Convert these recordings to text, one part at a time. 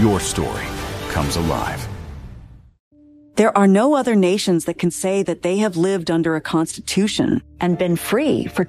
your story comes alive. There are no other nations that can say that they have lived under a constitution and been free for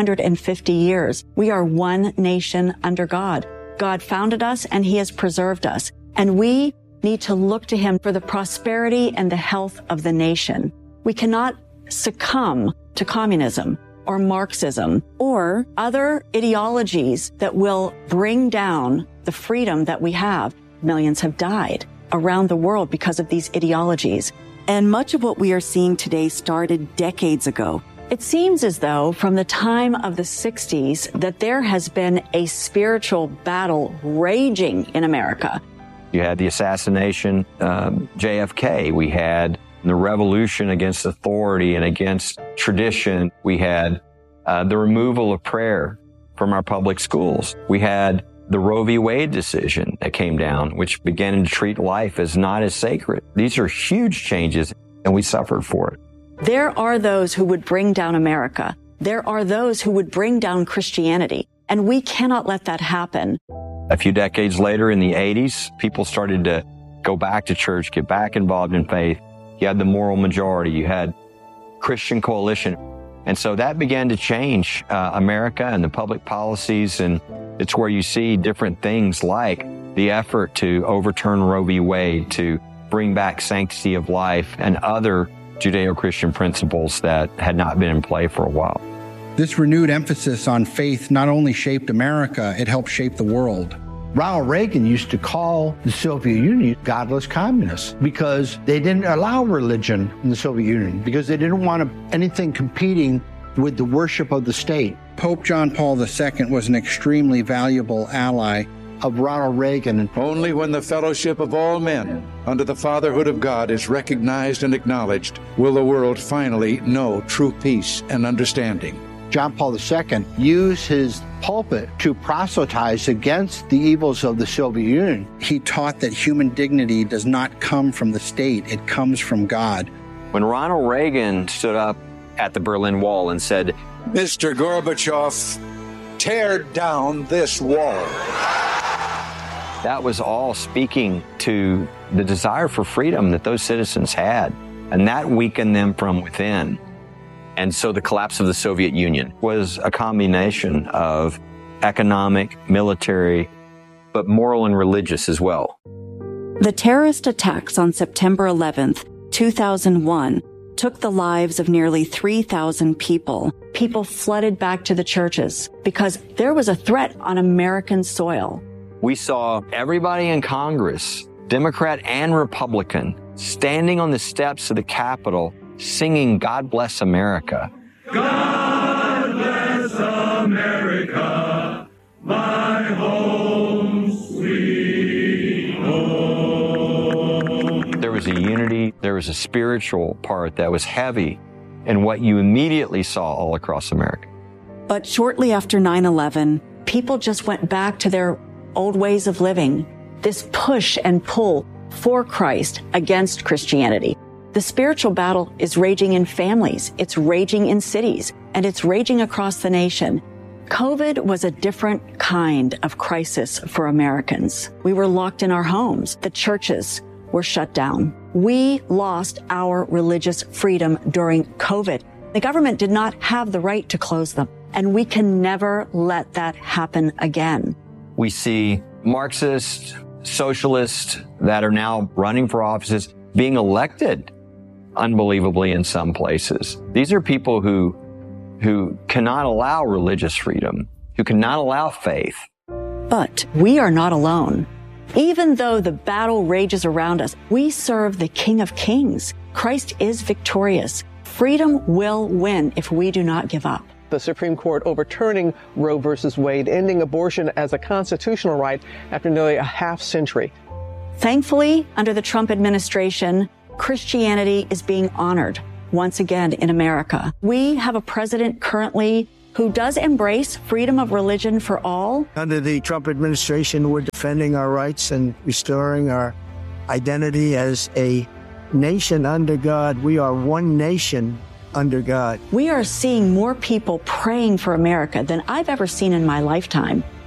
250 years. We are one nation under God. God founded us and he has preserved us. And we need to look to him for the prosperity and the health of the nation. We cannot succumb to communism or Marxism or other ideologies that will bring down the freedom that we have. Millions have died around the world because of these ideologies. And much of what we are seeing today started decades ago. It seems as though from the time of the 60s that there has been a spiritual battle raging in America. You had the assassination of JFK. We had the revolution against authority and against tradition. We had the removal of prayer from our public schools. We had the Roe v. Wade decision that came down, which began to treat life as not as sacred. These are huge changes, and we suffered for it. There are those who would bring down America. There are those who would bring down Christianity, and we cannot let that happen. A few decades later, in the 80s, people started to go back to church, get back involved in faith. You had the moral majority. You had Christian coalition. And so that began to change America and the public policies, and it's where you see different things like the effort to overturn Roe v. Wade, to bring back sanctity of life and other Judeo-Christian principles that had not been in play for a while. This renewed emphasis on faith not only shaped America, it helped shape the world. Ronald Reagan used to call the Soviet Union godless communists because they didn't allow religion in the Soviet Union, because they didn't want anything competing with the worship of the state. Pope John Paul II was an extremely valuable ally of Ronald Reagan. Only when the fellowship of all men under the fatherhood of God is recognized and acknowledged will the world finally know true peace and understanding. John Paul II used his pulpit to proselytize against the evils of the Soviet Union. He taught that human dignity does not come from the state, it comes from God. When Ronald Reagan stood up at the Berlin Wall and said, "Mr. Gorbachev, tear down this wall," that was all speaking to the desire for freedom that those citizens had, and that weakened them from within. And so the collapse of the Soviet Union was a combination of economic, military, but moral and religious as well. The terrorist attacks on September 11th, 2001, took the lives of nearly 3,000 people. People flooded back to the churches because there was a threat on American soil. We saw everybody in Congress, Democrat and Republican, standing on the steps of the Capitol singing God Bless America. God bless America, my home, sweet home. There was a unity, there was a spiritual part that was heavy in what you immediately saw all across America. But shortly after 9/11, people just went back to their old ways of living. This push and pull for Christ against Christianity. The spiritual battle is raging in families, it's raging in cities, and it's raging across the nation. COVID was a different kind of crisis for Americans. We were locked in our homes. The churches were shut down. We lost our religious freedom during COVID. The government did not have the right to close them, and we can never let that happen again. We see Marxists, socialists that are now running for offices being elected unbelievably in some places. These are people who cannot allow religious freedom, who cannot allow faith. But we are not alone. Even though the battle rages around us, we serve the King of Kings. Christ is victorious. Freedom will win if we do not give up. The Supreme Court overturning Roe versus Wade, ending abortion as a constitutional right after nearly a half century. Thankfully, under the Trump administration, Christianity is being honored once again in America. We have a president currently who does embrace freedom of religion for all. Under the Trump administration, we're defending our rights and restoring our identity as a nation under God. We are one nation under God. We are seeing more people praying for America than I've ever seen in my lifetime.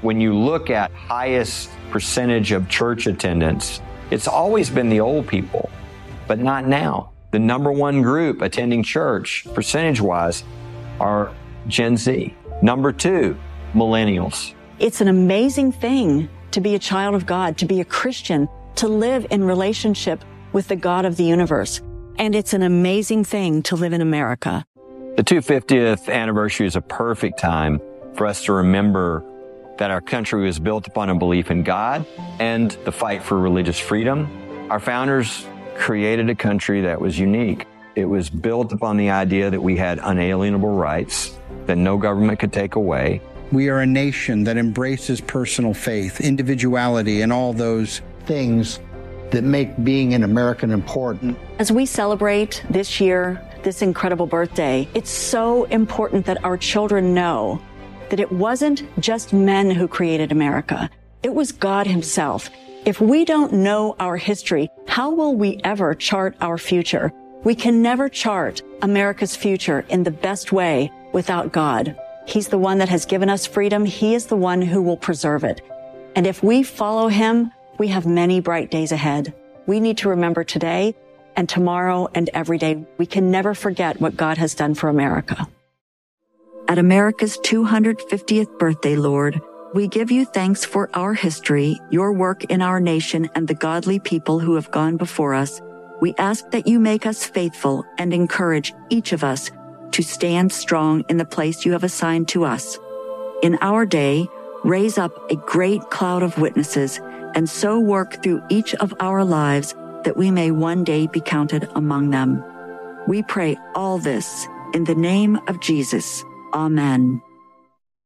When you look at highest percentage of church attendance, it's always been the old people, but not now. The number one group attending church, percentage-wise, are Gen Z. Number two, millennials. It's an amazing thing to be a child of God, to be a Christian, to live in relationship with the God of the universe. And it's an amazing thing to live in America. The 250th anniversary is a perfect time for us to remember that our country was built upon a belief in God and the fight for religious freedom. Our founders created a country that was unique. It was built upon the idea that we had unalienable rights that no government could take away. We are a nation that embraces personal faith, individuality, and all those things that make being an American important. As we celebrate this year, this incredible birthday, it's so important that our children know that it wasn't just men who created America. It was God himself. If we don't know our history, how will we ever chart our future? We can never chart America's future in the best way without God. He's the one that has given us freedom. He is the one who will preserve it. And if we follow him, we have many bright days ahead. We need to remember today and tomorrow and every day. We can never forget what God has done for America. At America's 250th birthday, Lord, we give you thanks for our history, your work in our nation, and the godly people who have gone before us. We ask that you make us faithful and encourage each of us to stand strong in the place you have assigned to us. In our day, raise up a great cloud of witnesses and so work through each of our lives that we may one day be counted among them. We pray all this in the name of Jesus. Amen.